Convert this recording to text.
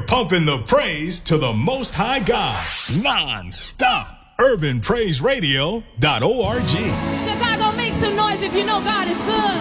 pumping the praise to the Most High God, non-stop. UrbanPraiseRadio.org. Chicago, make some noise if you know God is good.